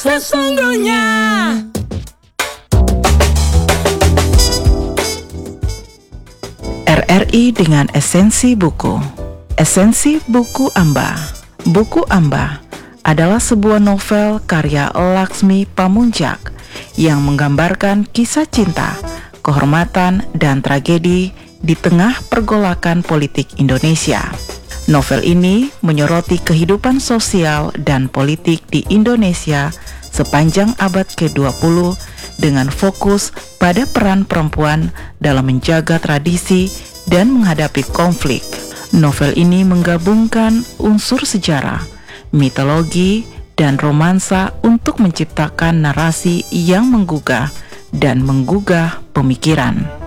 sesungguhnya. RRI dengan esensi buku. Esensi buku Amba. Buku Amba adalah sebuah novel karya Laksmi Pamunjak yang menggambarkan kisah cinta, kehormatan, dan tragedi di tengah pergolakan politik Indonesia. Novel ini menyoroti kehidupan sosial dan politik di Indonesia sepanjang abad ke-20 dengan fokus pada peran perempuan dalam menjaga tradisi dan menghadapi konflik. Novel ini menggabungkan unsur sejarah, mitologi, dan romansa untuk menciptakan narasi yang menggugah dan menggugah pemikiran.